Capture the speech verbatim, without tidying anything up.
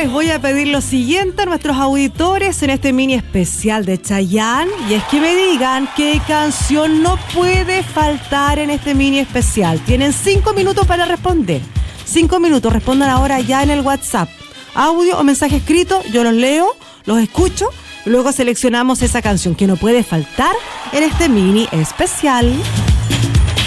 les voy a pedir lo siguiente a nuestros auditores en este mini especial de Chayanne, y es que me digan qué canción no puede faltar en este mini especial. Tienen cinco minutos para responder. Cinco minutos, respondan ahora ya en el WhatsApp. Audio o mensaje escrito, yo los leo, los escucho, y luego seleccionamos esa canción que no puede faltar en este mini especial.